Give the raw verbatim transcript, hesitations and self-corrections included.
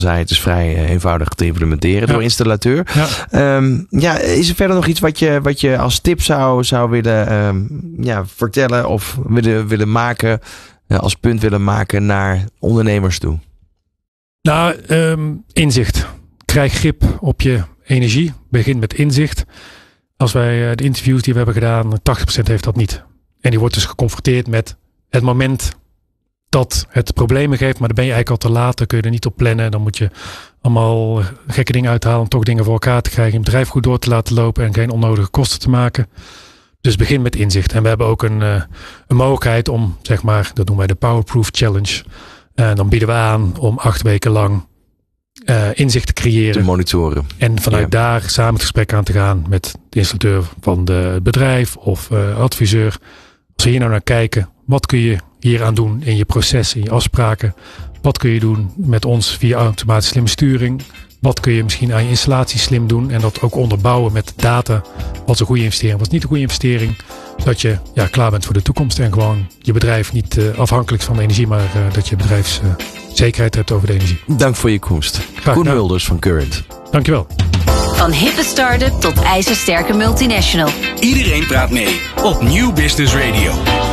zei, het is vrij eenvoudig te implementeren ja. door installateur. Ja. Um, ja, is er verder nog iets wat je, wat je als tip zou, zou willen um, ja, vertellen of willen, willen maken, uh, als punt willen maken naar ondernemers toe? Nou, um, inzicht. Krijg grip op je energie. Begin met inzicht. Als wij uh, de interviews die we hebben gedaan, tachtig procent heeft dat niet. En die wordt dus geconfronteerd met het moment dat het problemen geeft, maar dan ben je eigenlijk al te laat. Dan kun je er niet op plannen. Dan moet je allemaal gekke dingen uithalen om toch dingen voor elkaar te krijgen. Je bedrijf goed door te laten lopen en geen onnodige kosten te maken. Dus begin met inzicht. En we hebben ook een, uh, een mogelijkheid om, zeg maar, dat noemen wij de Powerproof Challenge. En dan bieden we aan om acht weken lang uh, inzicht te creëren. Te monitoren. En vanuit ja. daar samen het gesprek aan te gaan met de installateur van het bedrijf of uh, adviseur. Als we hier nou naar kijken, wat kun je hier aan doen in je proces, in je afspraken? Wat kun je doen met ons via automatische slimme sturing? Wat kun je misschien aan je installatie slim doen? En dat ook onderbouwen met data. Wat is een goede investering, wat is niet een goede investering? Zodat je ja, klaar bent voor de toekomst. En gewoon je bedrijf niet uh, afhankelijk is van de energie. Maar uh, dat je bedrijfszekerheid uh, hebt over de energie. Dank voor je komst. Koen Mulders van Current. Dankjewel. Van hippe start-up tot ijzersterke multinational. Iedereen praat mee op Nieuw Business Radio.